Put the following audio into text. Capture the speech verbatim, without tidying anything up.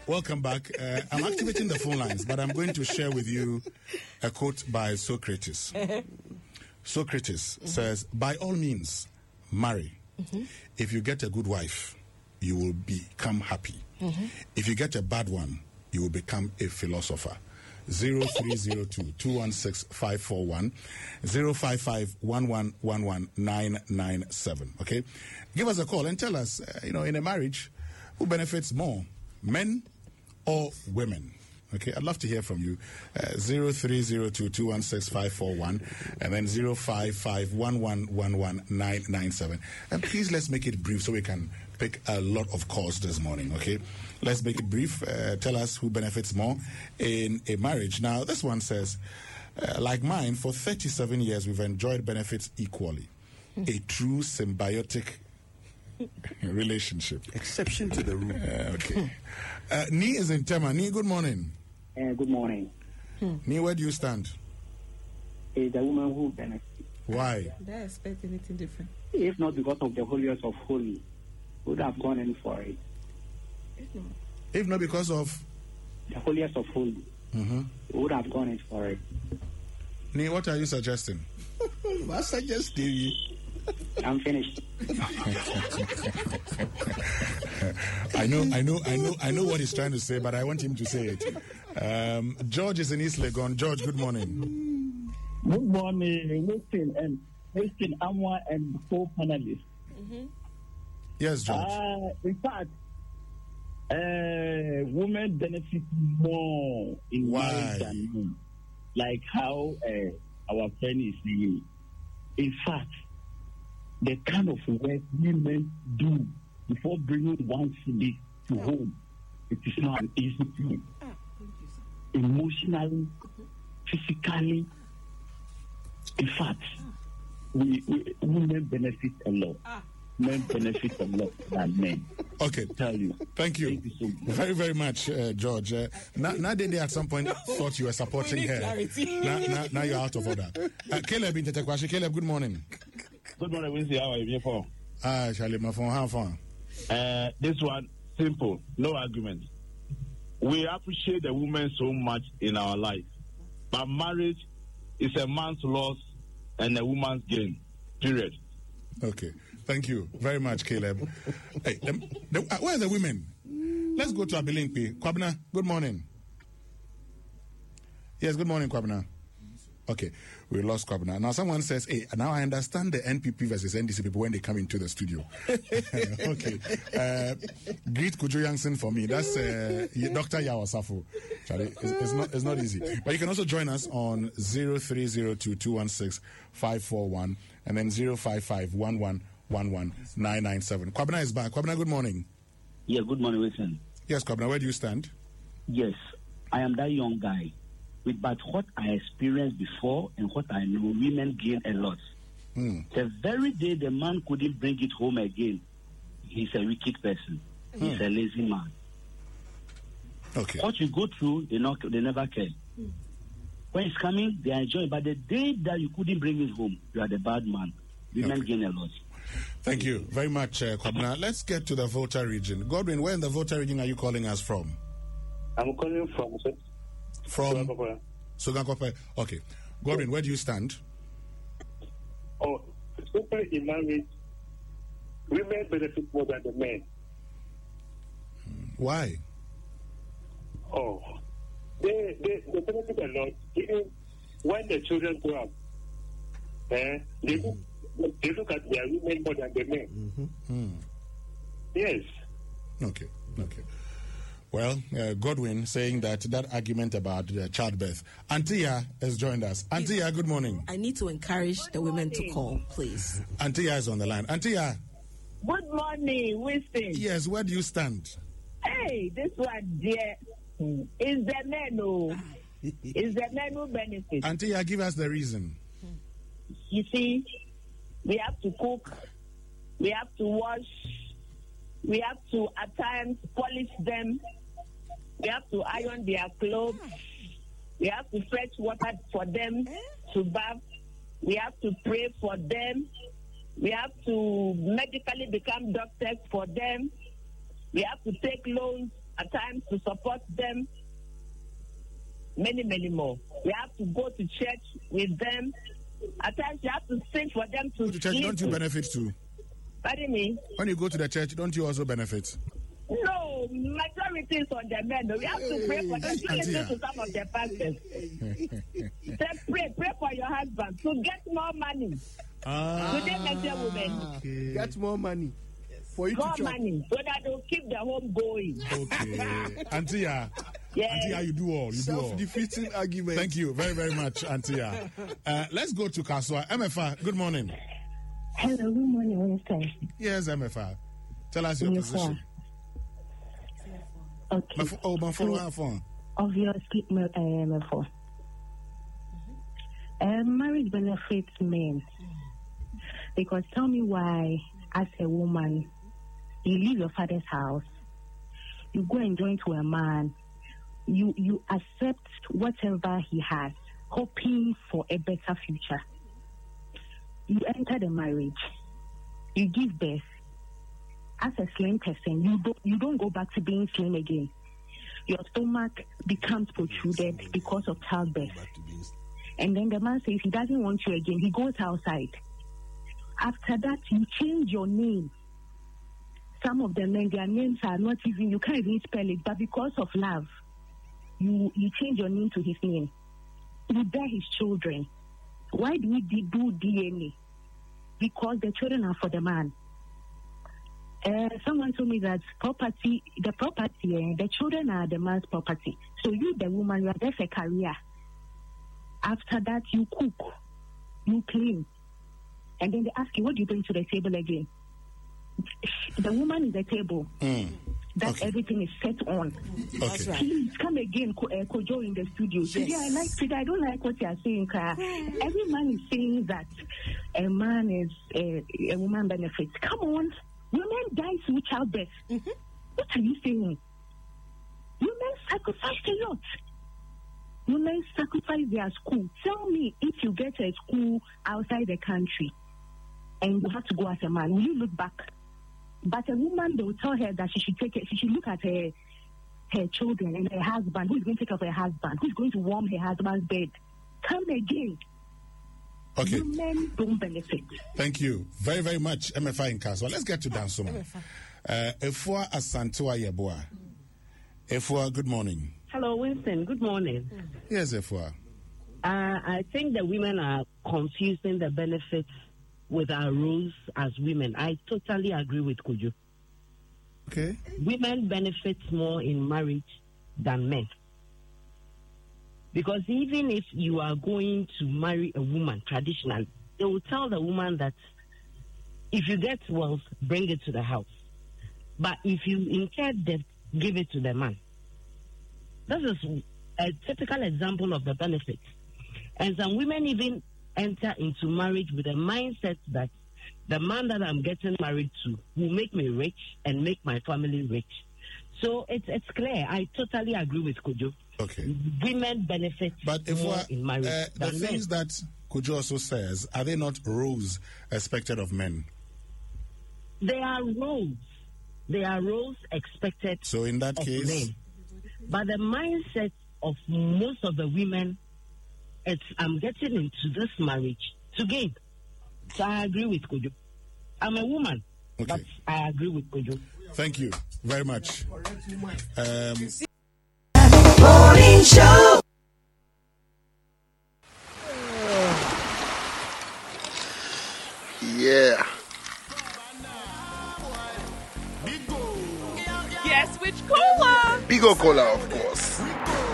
Welcome back. Uh, I'm activating the phone lines, but I'm going to share with you a quote by Socrates. Socrates mm-hmm. says, by all means, marry. Mm-hmm. If you get a good wife, you will become happy. Mm-hmm. If you get a bad one, you will become a philosopher. zero three zero two, two one six, five four one, zero five five, one one one one, nine nine seven. Okay? Give us a call and tell us, uh, you know, in a marriage, who benefits more, men or women? Okay, I'd love to hear from you. Uh, zero three zero two, two one six, five four one and then zero five five, one one one one, nine nine seven. And please let's make it brief so we can pick a lot of calls this morning, okay? Let's make it brief. Uh, tell us who benefits more in a marriage. Now, this one says, uh, like mine, for thirty-seven years, we've enjoyed benefits equally. A true symbiotic relationship. Exception to the rule. Uh, okay. Uh, Ni is in Tema. Ni, good morning. Uh, good morning. Hmm. Ni, where do you stand? Is the woman who benefits. Why? Did I expect anything different? If not because of the holiest of holy, would have gone in for it. If not, if not because of the holiest of holy, mm-hmm. would have gone in for it. Ni, what are you suggesting? I suggest you. I'm finished. I know, I know, I know, I know what he's trying to say, but I want him to say it. Um, George is in East Legon. George, good morning. Good morning, listen and listen, Amwa and four panelists. Mm-hmm. Yes, George. Uh, in fact, uh, women benefit more in Why? marriage than men. Like how uh, our friend is saying. In fact, the kind of work women do before bringing one city to home, it is not an easy thing. Emotionally, physically, in fact, we, we women benefit a lot. Men benefit a lot than men. Okay. Tell you. Thank you. Thank you so much. Very, very much, uh, George. Uh, now, now they at some point thought you were supporting her. Now, now, now you're out of order. Uh, Caleb in Tetekwashi. Caleb, good morning. Good morning, Wincy. How are you for? Ah, Charlie, my phone. How far? Uh, this one, simple. No argument. We appreciate the woman so much in our life. But marriage is a man's loss and a woman's gain. Period. Okay. Thank you very much, Caleb. Hey, the, the, uh, where are the women? Let's go to Abilinkpi. Kwabna, good morning. Yes, good morning, Kwabna. Okay, we lost Kwabna. Now someone says, hey, now I understand the N P P versus N D C people when they come into the studio. Okay. Uh, greet Kujo Youngson for me. That's uh, Doctor Yawasafo. Charlie, it's, it's, not, it's not easy. But you can also join us on zero three zero two, two one six, five four one and then zero five five, one one one one, nine nine seven. Kwabna is back. Kwabna, good morning. Yeah, good morning, Wilson. Yes, Kwabna, where do you stand? Yes, I am that young guy. With but what I experienced before and what I know, women gain a lot. Mm. The very day the man couldn't bring it home again, he's a wicked person. Mm. He's a lazy man. Okay. What you go through, they not they never care. Mm. When it's coming, they enjoy. But the day that you couldn't bring it home, you are the bad man. Women okay. gain a lot. Thank you very much, uh, Kwabna. Let's get to the Volta region. Godwin, where in the Volta region are you calling us from? I'm calling from... From Sogakope. Okay. Godwin, where do you stand? Oh, especially in marriage, women benefit more than the men. Why? Oh, they, they, they benefit a lot. Even when the children grow up, eh, they, look, they look at their women more than the men. Mm-hmm. Mm. Yes. Okay, okay. Well, uh, Godwin saying that that argument about uh, childbirth. Antia has joined us. Antia, good morning. I need to encourage the women to call, please. Antia is on the line. Antia. Good morning, Winston. Yes, where do you stand? Hey, this one, dear, is the men who is the men who benefit. Antia, give us the reason. You see, we have to cook, we have to wash, we have to at times polish them. We have to iron their clothes. We have to fetch water for them to bath. We have to pray for them. We have to medically become doctors for them. We have to take loans at times to to support them. Many, many more. We have to go to church with them. At times, you have to sing for them to Go to church, sleep. don't you benefit too? Pardon me? When you go to the church, don't you also benefit? No, majority is on the men. We have to pray for them. Hey, Listen to some of the pastors. Say, pray, pray for your husband to get more money. Ah, Today, Nigerian women, okay. Get more money for you more to chop. money so that they'll keep the home going. Okay. Antia. Yes. Antia, you do all. You do all. Self-defeating argument. Thank you very, very much, Antia. Uh, let's go to Kaswa. M F A, good morning. Hello, good morning, Winston. Yes, M F A. Tell us your Yes, position. Okay. My fo- oh, my phone, my phone. Obviously, uh, M F O. Uh, marriage benefits men. Because tell me why, as a woman, you leave your father's house, you go and join to a man, you, you accept whatever he has, hoping for a better future. You enter the marriage, you give birth. As a slim person, you don't you don't go back to being slim again. Your stomach becomes protruded because of childbirth. And then the man says he doesn't want you again. He goes outside. After that, you change your name. Some of the men, their names are not even, you can't even spell it, but because of love, you, you change your name to his name. You bear his children. Why do we do D N A? Because the children are for the man. Uh, someone told me that property, the property, uh, the children are the man's property. So you, the woman, you are there for career. After that, you cook, you clean. And then they ask you, what do you bring to the table again? The woman is the table. Mm. That Okay. everything is set on. Okay. right. Please come again, Ko- uh, Kojo in the studio. Today I like today. I don't like what you are saying. Ka. Every man is saying that a man is uh, a woman benefits. Come on, women die through childbirth. Mm-hmm. What are you saying? Women sacrifice a lot. Women sacrifice their school. Tell me, if you get a school outside the country and you have to go as a man, will you look back? But a woman, they will tell her that she should take it. She should look at her her children and her husband. Who's going to take care of her husband? Who's going to warm her husband's bed? Come again. Okay. Women don't benefit. Thank you very, very much, M F I in Kaswa. Let's get to Dansuma. Uh, Efua Asantua Yeboah. Efua, good morning. Hello, Winston. Good morning. Yes, Efua. Uh, I think the women are confusing the benefits with our roles as women. I totally agree with Kuju. Okay. Women benefit more in marriage than men. Because even if you are going to marry a woman traditionally, they will tell the woman that if you get wealth, bring it to the house. But if you incur debt, give it to the man. This is a typical example of the benefits. And some women even enter into marriage with a mindset that the man that I'm getting married to will make me rich and make my family rich. So it's it's clear. I totally agree with Kojo. Okay. Women benefit But if more we're, in marriage uh, the than things men. that Kojo also says, are they not roles expected of men? They are roles. They are roles expected So in that of case, men. But the mindset of most of the women, it's I'm getting into this marriage to gain. So I agree with Kojo. I'm a woman, Okay. but I agree with Kojo. thank you very much. Um, Morning show. Yeah. Yes, which cola? Bigo Cola, of course.